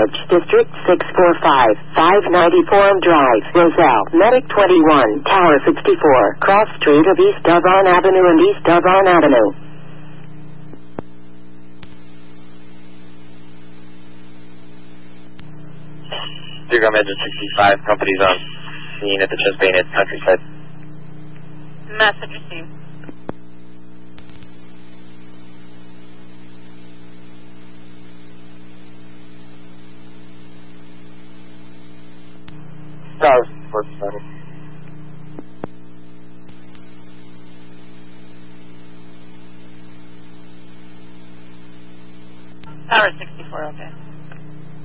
Village, District 645, 590 Forum Drive, Roselle, Medic 21, Tower 64, cross street of East Devon Avenue and East Devon Avenue. Dearborn Engine 65, companies on scene at the Chesapeake Countryside. Message received. Tower 64, started. Tower 64, okay.